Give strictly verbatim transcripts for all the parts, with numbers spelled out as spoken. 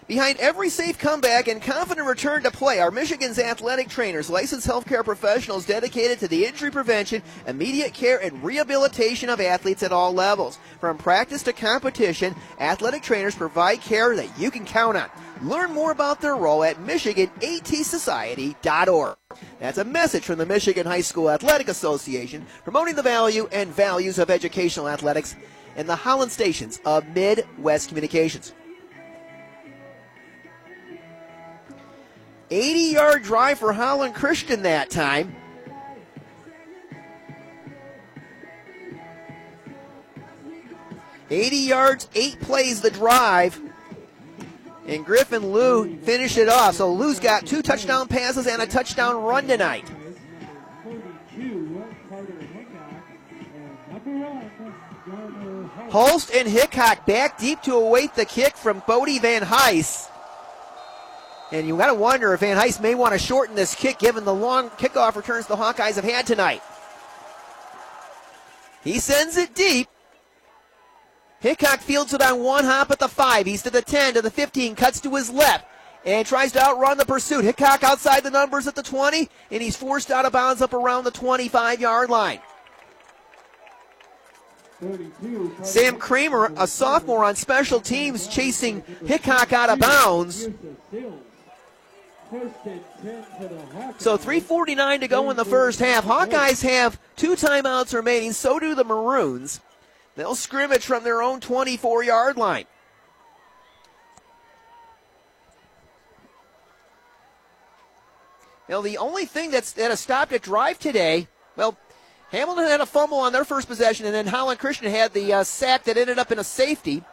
Behind every safe comeback and confident return to play are Michigan's athletic trainers, licensed healthcare professionals dedicated to the injury prevention, immediate care, and rehabilitation of athletes at all levels. From practice to competition, athletic trainers provide care that you can count on. Learn more about their role at Michigan A T Society dot org. That's a message from the Michigan High School Athletic Association, promoting the value and values of educational athletics and the Holland stations of Midwest Communications. eighty-yard drive for Holland Christian that time. eighty yards, eight plays the drive. And Griffin Liu finished it off. So Liu's got two touchdown passes and a touchdown run tonight. Holst and Hickok back deep to await the kick from Bodie Van Heist. And you got to wonder if Van Heist may want to shorten this kick given the long kickoff returns the Hawkeyes have had tonight. He sends it deep. Hickok fields it on one hop at the five. He's to the ten, to the fifteen, cuts to his left, and tries to outrun the pursuit. Hickok outside the numbers at the twenty, and he's forced out of bounds up around the twenty-five-yard line. Sam Kramer, a sophomore on special teams, chasing Hickok out of bounds. So three forty-nine to go in the first half. Hawkeyes have two timeouts remaining, so do the Maroons. They'll scrimmage from their own twenty-four-yard line. Now, the only thing that's, that has stopped a drive today, well, Hamilton had a fumble on their first possession, and then Holland Christian had the uh, sack that ended up in a safety.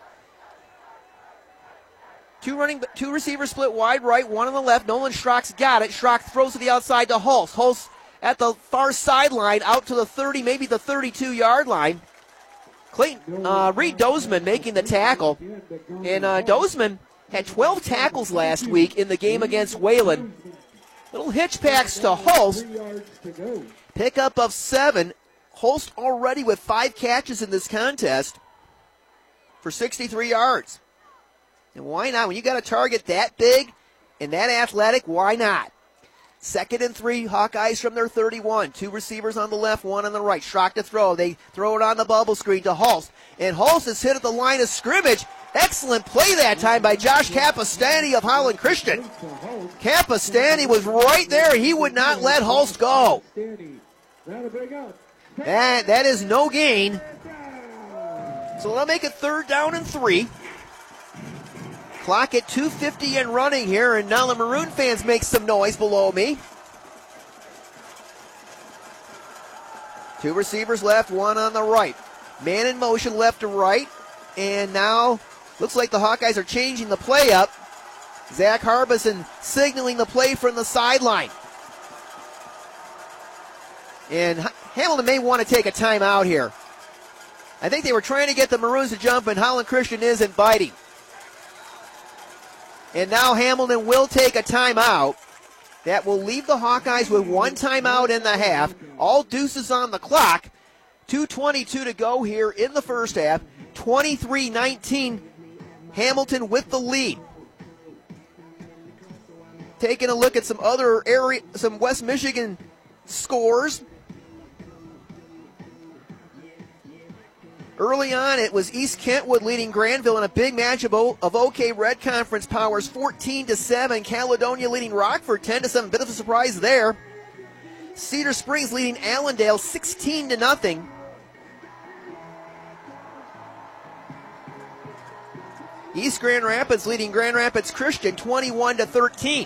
Two running, two receivers split wide right, one on the left. Nolan Schrock's got it. Schrock throws to the outside to Holst. Holst at the far sideline, out to the thirty, maybe the thirty-two-yard line. Clayton, uh, Reed Dozeman making the tackle. And uh, Dozeman had twelve tackles last week in the game against Wayland. Little hitch packs to Holst. Pickup of seven. Holst already with five catches in this contest for sixty-three yards. And why not? When you got a target that big and that athletic, why not? Second and three, Hawkeyes from their thirty-one. Two receivers on the left, one on the right. Schrock to throw. They throw it on the bubble screen to Holst. And Holst is hit at the line of scrimmage. Excellent play that time by Josh Capistani of Holland Christian. Capistani was right there. He would not let Holst go. That, that is no gain. So they'll make it third down and three. Clock at two fifty and running here, and now the Maroon fans make some noise below me. Two receivers left, one on the right. Man in motion left to right, and now looks like the Hawkeyes are changing the play up. Zach Harbison signaling the play from the sideline. And Hamilton may want to take a timeout here. I think they were trying to get the Maroons to jump, and Holland Christian isn't biting. And now Hamilton will take a timeout. That will leave the Hawkeyes with one timeout in the half. All deuces on the clock. two twenty-two to go here in the first half. twenty-three nineteen, Hamilton with the lead. Taking a look at some other area, some West Michigan scores. Early on, it was East Kentwood leading Granville in a big matchup of OK Red Conference powers, fourteen to seven. Caledonia leading Rockford, ten to seven. Bit of a surprise there. Cedar Springs leading Allendale, sixteen to nothing. East Grand Rapids leading Grand Rapids Christian, twenty-one to thirteen.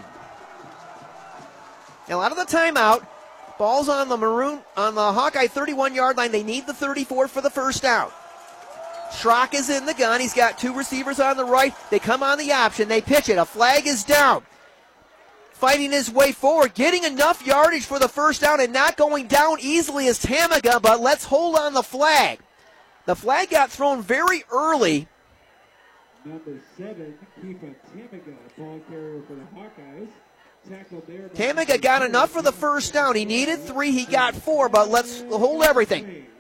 Now, out of the timeout, ball's on the Maroon, on the Hawkeye thirty-one-yard line. They need the thirty-four for the first down. Schrock is in the gun. He's got two receivers on the right. They come on the option. They pitch it. A flag is down. Fighting his way forward, getting enough yardage for the first down and not going down easily as Tamaga, but let's hold on the flag. The flag got thrown very early. Number seven, Keepa Tamaga, ball carrier for the Hawkeyes. Tamaga got enough for the first down. He needed three, he got four, but let's hold everything.